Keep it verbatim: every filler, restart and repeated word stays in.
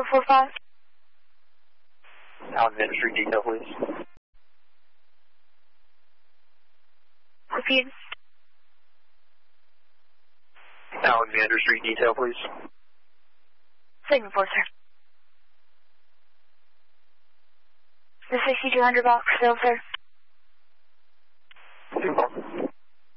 four five. Alexander Street detail, please. Repeat. Alexander Street detail, please. Signal four, sir. The sixty-two hundred box, still, sir.